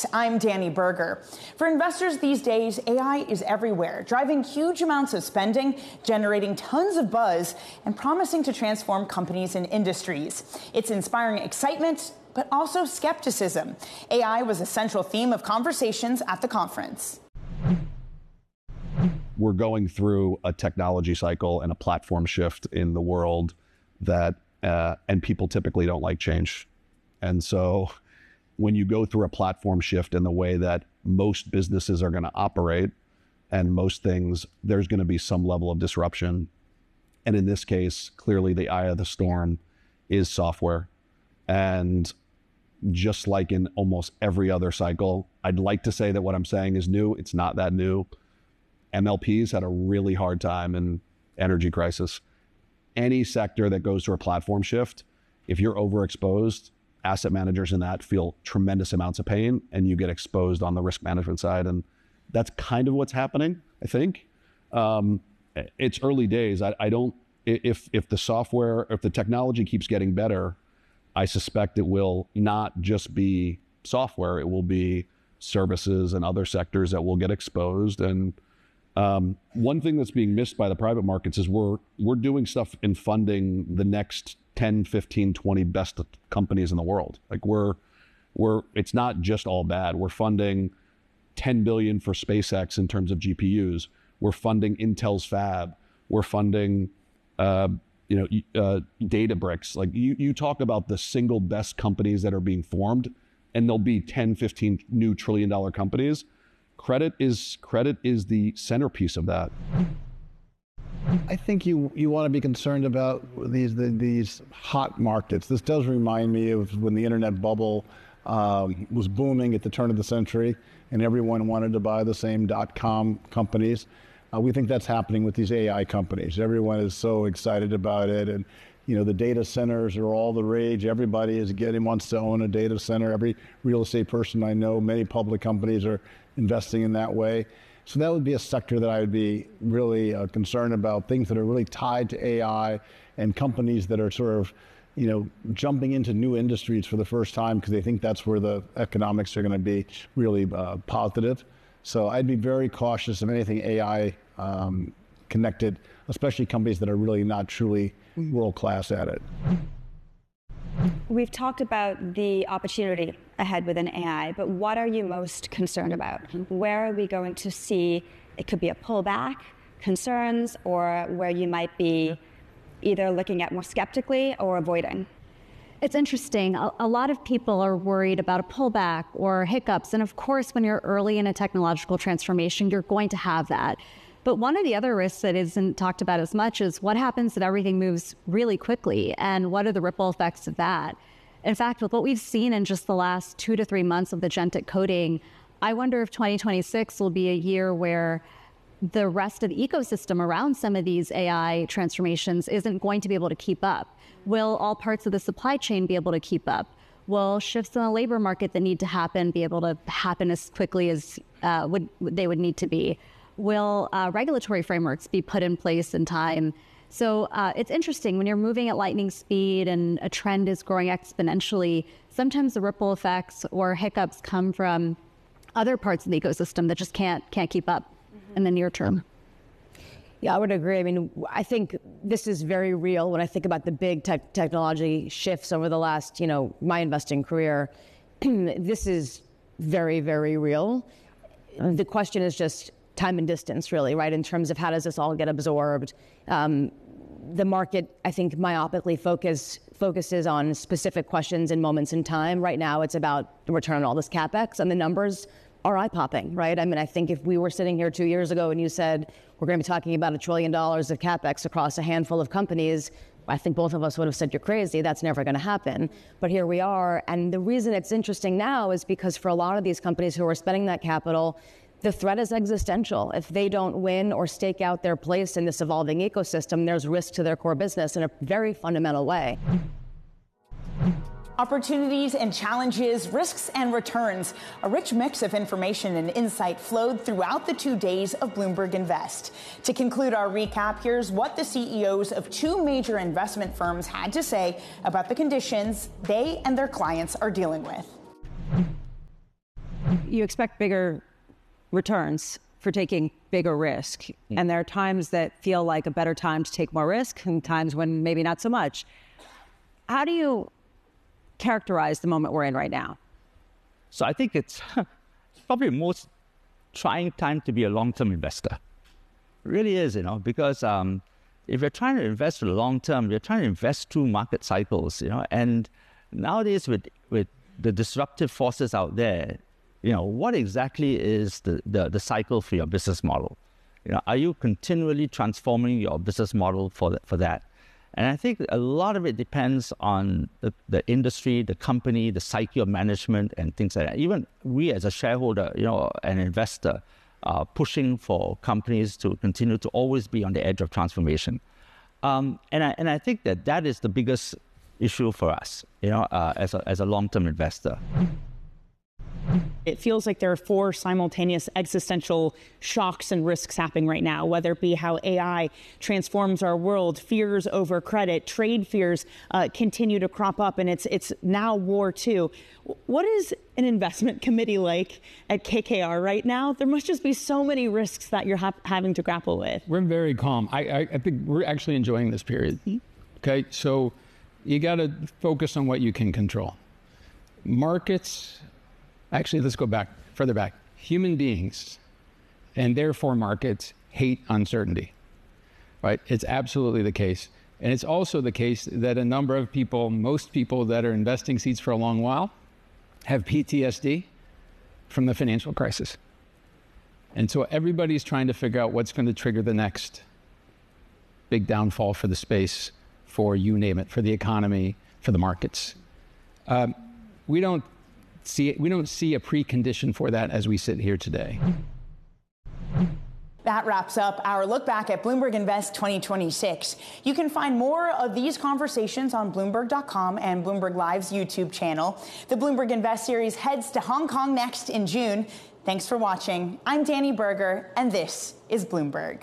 Insight. I'm Danny Berger. For investors these days, AI is everywhere, driving huge amounts of spending, generating tons of buzz, and promising to transform companies and industries. It's inspiring excitement, but also skepticism. AI was a central theme of conversations at the conference. We're going through a technology cycle and a platform shift in the world that, and people typically don't like change. And so when you go through a platform shift in the way that most businesses are going to operate and most things, there's going to be some level of disruption. And in this case, clearly the eye of the storm is software. And just like in almost every other cycle, I'd like to say that what I'm saying is new. It's not that new. MLPs had a really hard time in energy crisis. Any sector that goes through a platform shift, if you're overexposed, asset managers in that feel tremendous amounts of pain, and you get exposed on the risk management side. And that's kind of what's happening, I think. It's early days. If the software, if the technology keeps getting better, I suspect it will not just be software, it will be services and other sectors that will get exposed. And one thing that's being missed by the private markets is we're doing stuff in funding the next 10, 15, 20 best companies in the world. Like it's not just all bad. We're funding 10 billion for SpaceX in terms of GPUs. We're funding Intel's fab. We're funding, Databricks. Like you talk about the single best companies that are being formed, and there'll be 10, 15 new $1 trillion companies. Credit is the centerpiece of that. I think you want to be concerned about these hot markets. This does remind me of when the internet bubble was booming at the turn of the century, and everyone wanted to buy the same .com companies. We think that's happening with these AI companies. Everyone is so excited about it, and the data centers are all the rage. Everybody wants to own a data center. Every real estate person I know, many public companies are investing in that way. So that would be a sector that I would be really concerned about, things that are really tied to AI and companies that are sort of, jumping into new industries for the first time because they think that's where the economics are going to be really positive. So I'd be very cautious of anything AI connected, especially companies that are really not truly world-class at it. We've talked about the opportunity ahead within AI, but what are you most concerned about? Where are we going to see, it could be a pullback, concerns, or where you might be either looking at more skeptically or avoiding? It's interesting. A lot of people are worried about a pullback or hiccups. And of course, when you're early in a technological transformation, you're going to have that. But one of the other risks that isn't talked about as much is what happens that everything moves really quickly, and what are the ripple effects of that? In fact, with what we've seen in just the last 2 to 3 months of the agentic coding, I wonder if 2026 will be a year where the rest of the ecosystem around some of these AI transformations isn't going to be able to keep up. Will all parts of the supply chain be able to keep up? Will shifts in the labor market that need to happen be able to happen as quickly as they would need to be? Will regulatory frameworks be put in place in time? So it's interesting when you're moving at lightning speed and a trend is growing exponentially, sometimes the ripple effects or hiccups come from other parts of the ecosystem that just can't keep up in the near term. Yeah, I would agree. I mean, I think this is very real when I think about the big technology shifts over the last, my investing career. This is very, very real. The question is just time and distance, really, right? In terms of how does this all get absorbed? The market, I think, myopically focuses on specific questions and moments in time. Right now, it's about the return on all this CapEx, and the numbers are eye-popping, right? I mean, I think if we were sitting here 2 years ago and you said, we're going to be talking about $1 trillion of CapEx across a handful of companies, I think both of us would have said, you're crazy, that's never going to happen. But here we are, and the reason it's interesting now is because for a lot of these companies who are spending that capital, the threat is existential. If they don't win or stake out their place in this evolving ecosystem, there's risk to their core business in a very fundamental way. Opportunities and challenges, risks and returns. A rich mix of information and insight flowed throughout the 2 days of Bloomberg Invest. To conclude our recap, here's what the CEOs of 2 major investment firms had to say about the conditions they and their clients are dealing with. you expect bigger returns for taking bigger risk. And there are times that feel like a better time to take more risk and times when maybe not so much. How do you characterize the moment we're in right now? So I think it's probably the most trying time to be a long-term investor. It really is, because if you're trying to invest for the long term, you're trying to invest through market cycles, and nowadays with the disruptive forces out there, what exactly is the cycle for your business model? Are you continually transforming your business model for that? And I think a lot of it depends on the industry, the company, the psyche of management, and things like that. Even we as a shareholder, an investor, pushing for companies to continue to always be on the edge of transformation. And I think that is the biggest issue for us, as a long-term investor. It feels like there are 4 simultaneous existential shocks and risks happening right now, whether it be how AI transforms our world, fears over credit, trade fears continue to crop up, and it's now war too. What is an investment committee like at KKR right now? There must just be so many risks that you're having to grapple with. We're very calm. I think we're actually enjoying this period. Okay, so you got to focus on what you can control. Markets. Actually, let's go further back. Human beings, and therefore markets, hate uncertainty, right? It's absolutely the case. And it's also the case that a number of people, most people that are investing seats for a long while, have PTSD from the financial crisis. And so everybody's trying to figure out what's going to trigger the next big downfall for the space, for you name it, for the economy, for the markets. We don't see a precondition for that as we sit here today. That wraps up our look back at Bloomberg Invest 2026. You can find more of these conversations on Bloomberg.com and Bloomberg Live's YouTube channel. The Bloomberg Invest series heads to Hong Kong next in June. Thanks for watching. I'm Danny Berger, and this is Bloomberg.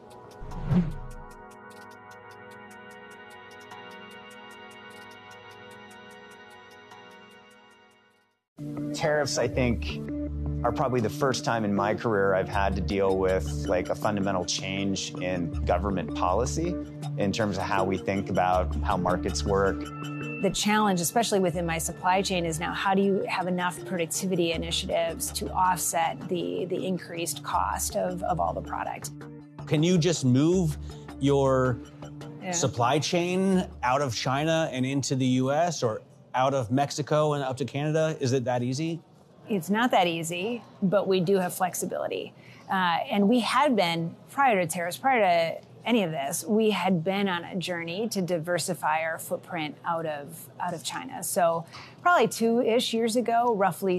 Tariffs, I think, are probably the first time in my career I've had to deal with like a fundamental change in government policy in terms of how we think about how markets work. The challenge, especially within my supply chain, is now how do you have enough productivity initiatives to offset the increased cost of all the product? Can you just move your supply chain out of China and into the U.S. or out of Mexico and up to Canada? Is it that easy? It's not that easy, but we do have flexibility. And we had been, prior to tariffs, prior to any of this, we had been on a journey to diversify our footprint out of China. So probably 2-ish years ago, roughly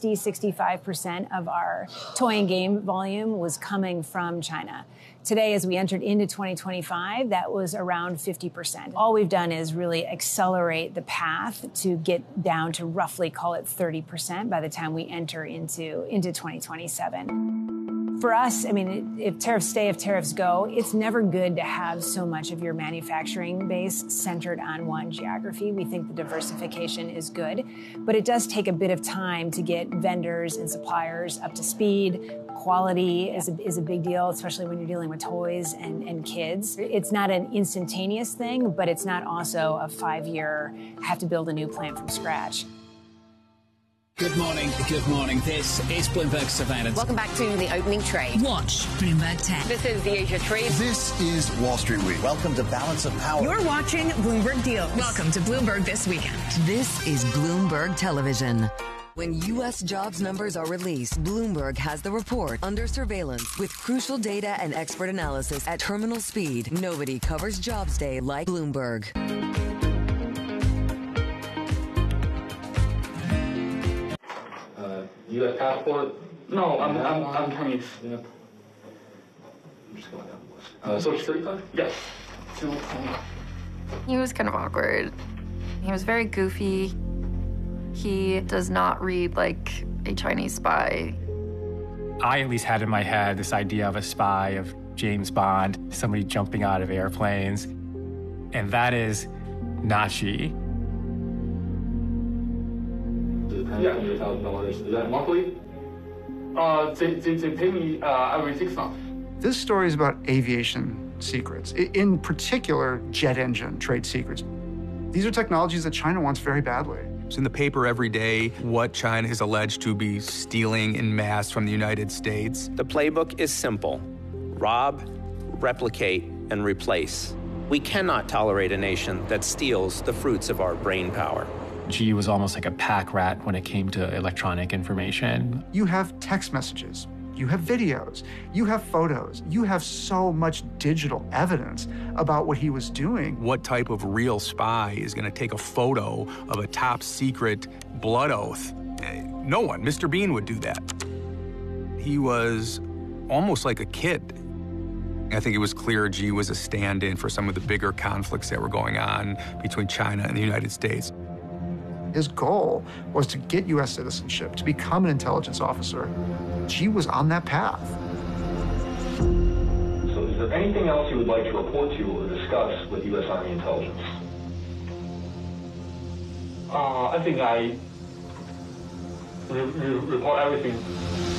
65% of our toy and game volume was coming from China. Today, as we entered into 2025, that was around 50%. All we've done is really accelerate the path to get down to roughly, call it 30% by the time we enter into 2027. For us, I mean, if tariffs stay, if tariffs go, it's never good to have so much of your manufacturing base centered on one geography. We think the diversification is good, but it does take a bit of time to get vendors and suppliers up to speed. Quality is a big deal, especially when you're dealing with toys and kids. It's not an instantaneous thing, but it's not also a 5-year, have to build a new plant from scratch. Good morning. Good morning. This is Bloomberg Surveillance. Welcome back to the opening trade. Watch Bloomberg 10. This is the Asia trade. This is Wall Street Week. Welcome to Balance of Power. You're watching Bloomberg Deals. Welcome to Bloomberg This Weekend. This is Bloomberg Television. When U.S. jobs numbers are released, Bloomberg has the report under surveillance with crucial data and expert analysis at terminal speed. Nobody covers Jobs Day like Bloomberg. You got passport? No, I'm Chinese. Yeah. I'm just going down. Social security card? Yes. He was kind of awkward. He was very goofy. He does not read like a Chinese spy. I at least had in my head this idea of a spy, of James Bond, somebody jumping out of airplanes. And that is not she. Yeah, $100,000. Is that monthly? They pay me every 6 months. This story is about aviation secrets, in particular, jet engine trade secrets. These are technologies that China wants very badly. It's in the paper every day what China is alleged to be stealing en masse from the United States. The playbook is simple: rob, replicate, and replace. We cannot tolerate a nation that steals the fruits of our brain power. GE was almost like a pack rat when it came to electronic information. You have text messages, you have videos, you have photos, you have so much digital evidence about what he was doing. What type of real spy is going to take a photo of a top secret blood oath? No one. Mr. Bean would do that. He was almost like a kid. I think it was clear GE was a stand-in for some of the bigger conflicts that were going on between China and the United States. His goal was to get U.S. citizenship, to become an intelligence officer. GE was on that path. So is there anything else you would like to report to or discuss with U.S. Army intelligence? I think I report everything.